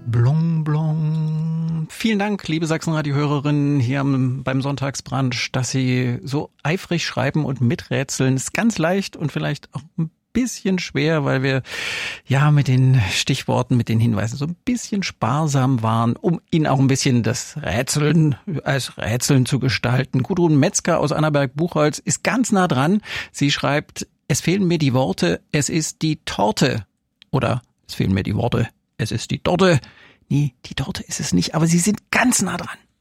Blong, blong. Vielen Dank, liebe Sachsenradio-Hörerinnen hier beim Sonntagsbrunch, dass Sie so eifrig schreiben und miträtseln. Ist ganz leicht und vielleicht auch ein bisschen schwer, weil wir ja mit den Stichworten, mit den Hinweisen so ein bisschen sparsam waren, um Ihnen auch ein bisschen das Rätseln als Rätseln zu gestalten. Gudrun Metzger aus Annaberg-Buchholz ist ganz nah dran. Sie schreibt, es fehlen mir die Worte, es ist die Torte. Oder es fehlen mir die Worte, es ist die Torte. Nee, die Torte ist es nicht, aber Sie sind ganz nah dran.